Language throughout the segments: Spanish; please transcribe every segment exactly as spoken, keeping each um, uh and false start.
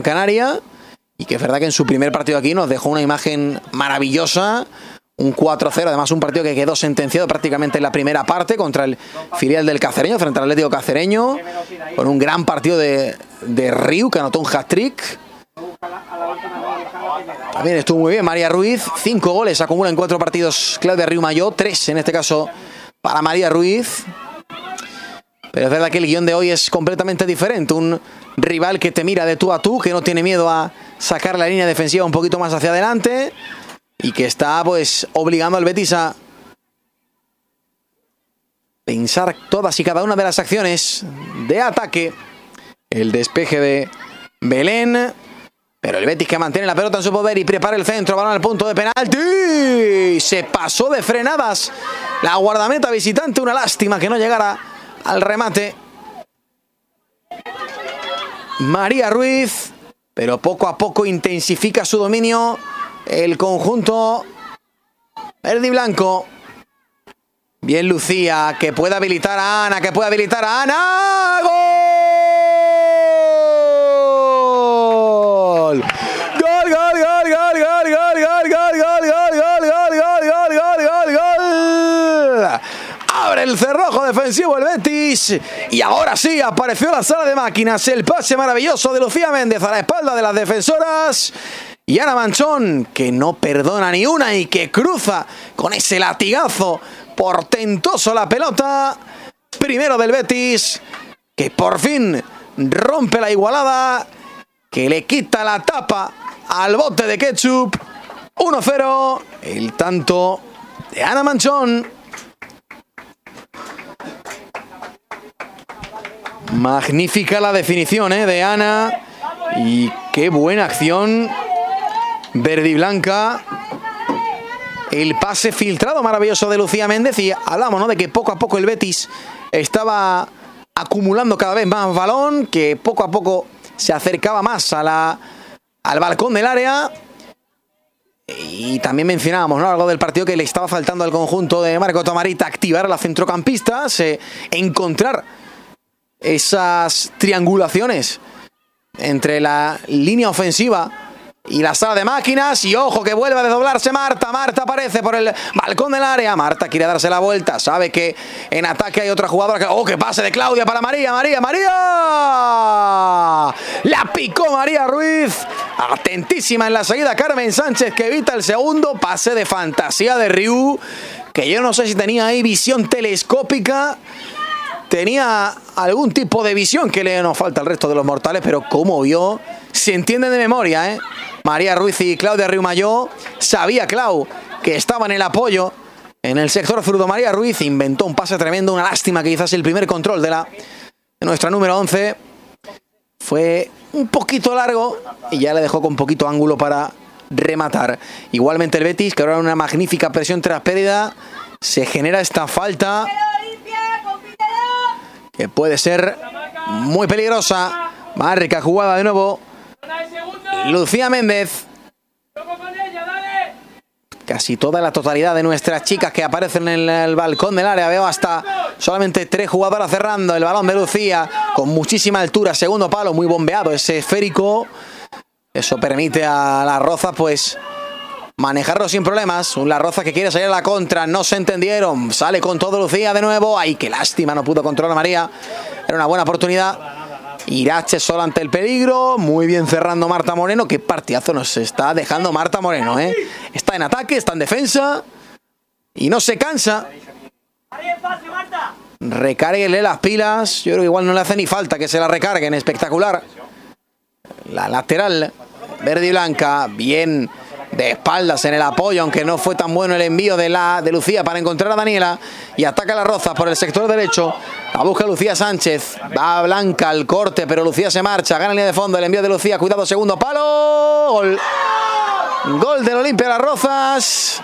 Canaria, y que es verdad que en su primer partido aquí nos dejó una imagen maravillosa, un cuatro cero, además un partido que quedó sentenciado prácticamente en la primera parte contra el filial del Cacereño, frente al Atlético Cacereño, con un gran partido de, de Riu, que anotó un hat-trick. También estuvo muy bien María Ruiz, cinco goles acumula en cuatro partidos Claudia Riu Mayó, tres en este caso para María Ruiz. Pero es verdad que el guión de hoy es completamente diferente, un rival que te mira de tú a tú, que no tiene miedo a sacar la línea defensiva un poquito más hacia adelante y que está pues obligando al Betis a pensar todas y cada una de las acciones de ataque. El despeje de Belén, pero el Betis que mantiene la pelota en su poder y prepara el centro, balón al punto de penalti. Se pasó de frenadas la guardameta visitante, una lástima que no llegara al remate María Ruiz, pero poco a poco intensifica su dominio el conjunto verde y blanco. Bien Lucía, que puede habilitar a Ana, que puede habilitar a Ana. ¡Gol! ¡Gol, gol, gol, gol, gol, gol, gol, gol, gol, gol, gol, gol, gol, gol, gol, gol, gol! Abre el cerrojo defensivo el Betis. Y ahora sí, apareció la sala de máquinas. El pase maravilloso de Lucía Méndez a la espalda de las defensoras. Y Ana Manchón, que no perdona ni una y que cruza con ese latigazo portentoso la pelota. Primero del Betis, que por fin rompe la igualada, que le quita la tapa al bote de ketchup. uno cero, el tanto de Ana Manchón. Magnífica la definición ¿eh? de Ana. Y qué buena acción verde y blanca. El pase filtrado maravilloso de Lucía Méndez. Y hablamos ¿no? de que poco a poco el Betis estaba acumulando cada vez más balón, que poco a poco se acercaba más a la, al balcón del área. Y también mencionábamos ¿no? algo del partido que le estaba faltando al conjunto de Marco Tomarita, activar a las centrocampistas, eh, encontrar esas triangulaciones entre la línea ofensiva y la sala de máquinas. Y ojo que vuelve a desdoblarse Marta. Marta aparece por el balcón del área. Marta quiere darse la vuelta. Sabe que en ataque hay otra jugadora. Que, oh, que pase de Claudia para María. María, María. La picó María Ruiz. Atentísima en la seguida Carmen Sánchez, que evita el segundo. Pase de fantasía de Riu, que yo no sé si tenía ahí visión telescópica. Tenía algún tipo de visión que le nos falta al resto de los mortales, pero como vio, se entiende de memoria, ¿eh? María Ruiz y Claudia Riu Mayó. Sabía Clau que estaba en el apoyo en el sector zurdo. María Ruiz inventó un pase tremendo. Una lástima que quizás el primer control de, la, de nuestra número once fue un poquito largo y ya le dejó con poquito ángulo para rematar. Igualmente el Betis, que ahora una magnífica presión tras pérdida. Se genera esta falta que puede ser muy peligrosa. Marca jugada de nuevo Lucía Méndez. Casi toda la totalidad de nuestras chicas que aparecen en el balcón del área. Veo hasta solamente tres jugadoras cerrando. El balón de Lucía con muchísima altura. Segundo palo, muy bombeado ese esférico. Eso permite a Las Rozas pues manejarlo sin problemas. Un Las Rozas que quiere salir a la contra. No se entendieron. Sale con todo Lucía de nuevo. Ay, qué lástima, no pudo controlar a María. Era una buena oportunidad. Irache solo ante el peligro. Muy bien cerrando Marta Moreno. Qué partidazo nos está dejando Marta Moreno, ¿eh? Está en ataque, está en defensa y no se cansa. Recárguele las pilas. Yo creo que igual no le hace ni falta que se la recarguen. Espectacular. La lateral verde y blanca. Bien de espaldas en el apoyo, aunque no fue tan bueno el envío de, la, de Lucía para encontrar a Daniela. Y ataca a Las Rozas por el sector derecho. La busca Lucía Sánchez. Va Blanca al corte, pero Lucía se marcha. Gana línea de fondo. El envío de Lucía. Cuidado, segundo palo. Gol. Gol del Olimpia Las Rozas.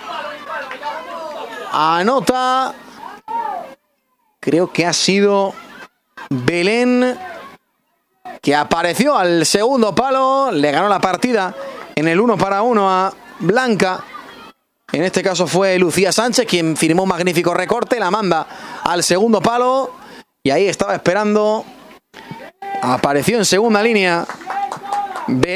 Anota. Creo que ha sido Belén, que apareció al segundo palo. Le ganó la partida en el uno para uno a Blanca. En este caso fue Lucía Sánchez quien firmó un magnífico recorte. La manda al segundo palo. Y ahí estaba esperando. Apareció en segunda línea Belén.